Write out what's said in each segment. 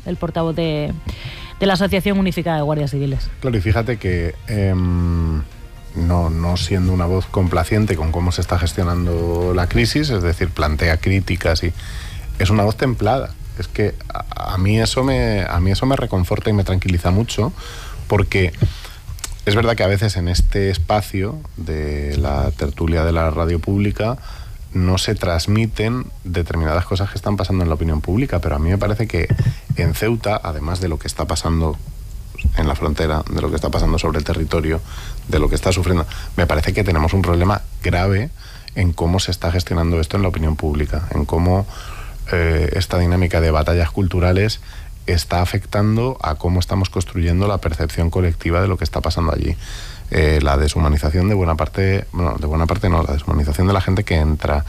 el portavoz de la Asociación Unificada de Guardias Civiles. Claro, y fíjate que no siendo una voz complaciente con cómo se está gestionando la crisis, es decir, plantea críticas y es una voz templada. Es que a mí eso me reconforta y me tranquiliza mucho, porque es verdad que a veces en este espacio de la tertulia de la radio pública no se transmiten determinadas cosas que están pasando en la opinión pública, pero a mí me parece que en Ceuta, además de lo que está pasando en la frontera, de lo que está pasando sobre el territorio, de lo que está sufriendo, me parece que tenemos un problema grave en cómo se está gestionando esto en la opinión pública, en cómo esta dinámica de batallas culturales está afectando a cómo estamos construyendo la percepción colectiva de lo que está pasando allí. La deshumanización de buena parte, la deshumanización de la gente que entra,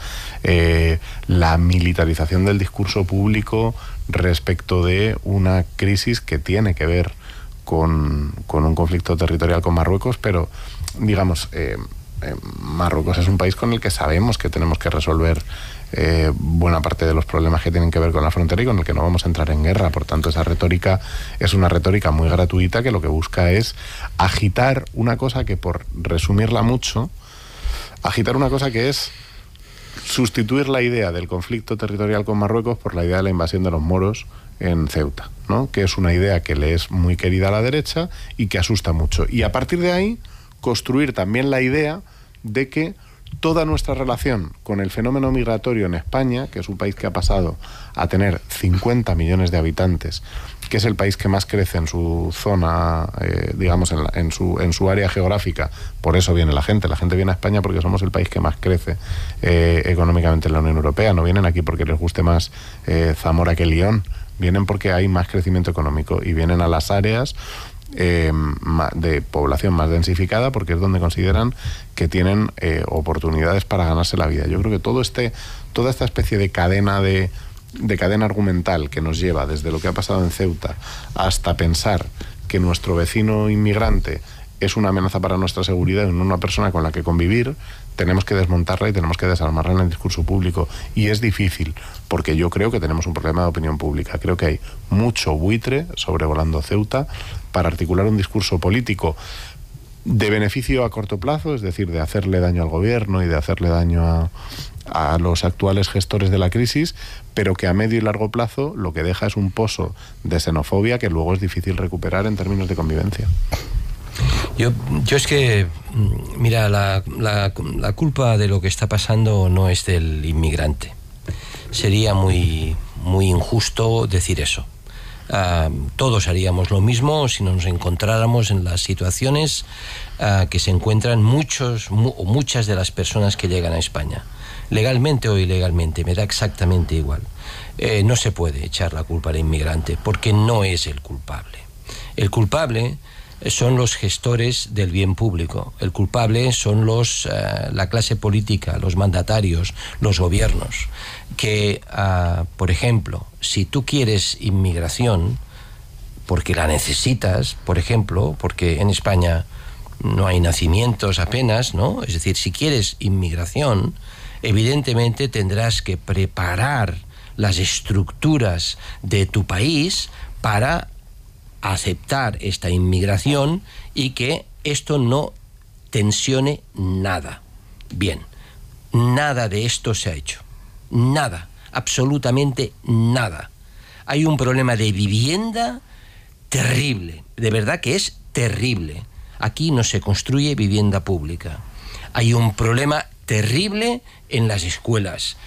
la militarización del discurso público respecto de una crisis que tiene que ver con un conflicto territorial con Marruecos, pero digamos, Marruecos es un país con el que sabemos que tenemos que resolver buena parte de los problemas que tienen que ver con la frontera y con el que no vamos a entrar en guerra. Por tanto, esa retórica es una retórica muy gratuita que lo que busca es agitar una cosa que, por resumirla mucho, agitar una cosa que es sustituir la idea del conflicto territorial con Marruecos por la idea de la invasión de los moros en Ceuta, ¿no? Que es una idea que le es muy querida a la derecha y que asusta mucho. Y a partir de ahí, construir también la idea de que toda nuestra relación con el fenómeno migratorio en España, que es un país que ha pasado a tener 50 millones de habitantes, que es el país que más crece en su zona, digamos, en su área geográfica, por eso viene la gente viene a España porque somos el país que más crece económicamente en la Unión Europea. No vienen aquí porque les guste más Zamora que Lyon, vienen porque hay más crecimiento económico y vienen a las áreas de población más densificada porque es donde consideran que tienen oportunidades para ganarse la vida. Yo creo que toda esta especie de cadena argumental que nos lleva desde lo que ha pasado en Ceuta hasta pensar que nuestro vecino inmigrante es una amenaza para nuestra seguridad y no una persona con la que convivir, tenemos que desmontarla y tenemos que desarmarla en el discurso público. Y es difícil, porque yo creo que tenemos un problema de opinión pública. Creo que hay mucho buitre sobrevolando Ceuta para articular un discurso político de beneficio a corto plazo, es decir, de hacerle daño al gobierno y de hacerle daño a los actuales gestores de la crisis, pero que a medio y largo plazo lo que deja es un pozo de xenofobia que luego es difícil recuperar en términos de convivencia. Yo es que, mira, la culpa de lo que está pasando no es del inmigrante. Sería muy injusto decir eso. Todos haríamos lo mismo si nos encontráramos en las situaciones que se encuentran muchas de las personas que llegan a España. Legalmente o ilegalmente, me da exactamente igual. No se puede echar la culpa al inmigrante porque no es el culpable. El culpable son los gestores del bien público. El culpable son la clase política, los mandatarios, los gobiernos. Que, por ejemplo, si tú quieres inmigración, porque la necesitas, por ejemplo, porque en España no hay nacimientos apenas, ¿no? Es decir, si quieres inmigración, evidentemente tendrás que preparar las estructuras de tu país para aceptar esta inmigración y que esto no tensione nada. Bien, nada de esto se ha hecho. Nada, absolutamente nada. Hay un problema de vivienda terrible, de verdad que es terrible. Aquí no se construye vivienda pública. Hay un problema terrible en las escuelas.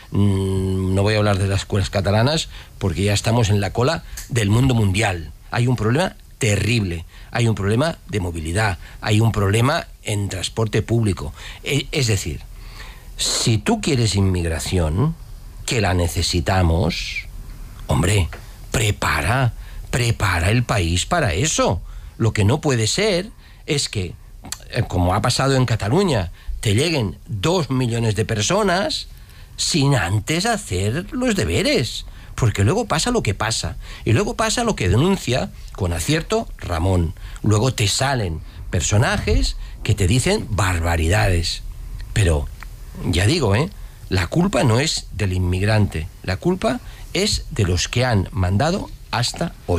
No voy a hablar de las escuelas catalanas porque ya estamos en la cola del mundo mundial. Hay un problema terrible, hay un problema de movilidad, hay un problema en transporte público. Es decir, si tú quieres inmigración, que la necesitamos, hombre, prepara el país para eso. Lo que no puede ser es que, como ha pasado en Cataluña, te lleguen 2 millones de personas sin antes hacer los deberes. Porque luego pasa lo que pasa. Y luego pasa lo que denuncia, con acierto, Ramón. Luego te salen personajes que te dicen barbaridades. Pero, ya digo, la culpa no es del inmigrante. La culpa es de los que han mandado hasta hoy.